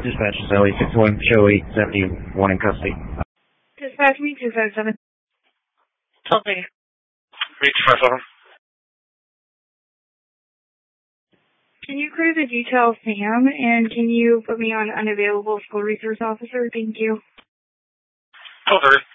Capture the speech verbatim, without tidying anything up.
Dispatch is L E six one, show eight seventy-one in custody. Dispatch me two five seven. Okay. Me two five seven. Can you crew the detail Sam, and can you put me on unavailable school resource officer? Thank you. Oh, thirty.